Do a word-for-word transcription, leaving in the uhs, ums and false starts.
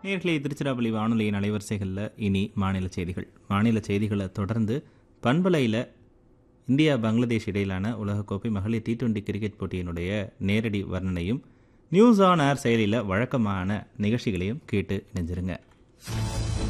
நேர்களே, திருச்சிராப்பள்ளி வானொலியின் அலைவரிசைகளில் இனி மாநில செய்திகள். மாநில செய்திகளை தொடர்ந்து பண்பலையில் இந்தியா பங்களாதேஷ் இடையிலான உலகக்கோப்பை மகளிர் டி டுவெண்டி கிரிக்கெட் போட்டியினுடைய நேரடி வர்ணனையும் நியூஸ் ஆன் ஏர் செயலியில் வழக்கமான நிகழ்ச்சிகளையும் கேட்டு இணைஞ்சிருங்க.